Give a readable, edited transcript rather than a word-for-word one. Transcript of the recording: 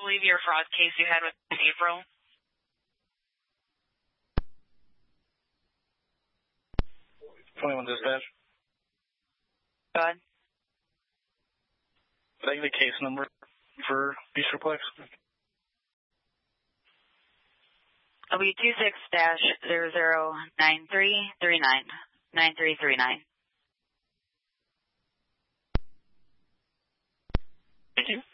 believe your fraud case you had with April? $21 dispatch. Go ahead. Did I get a case number for Beasterplex? It'll be 26-009339. Thank you.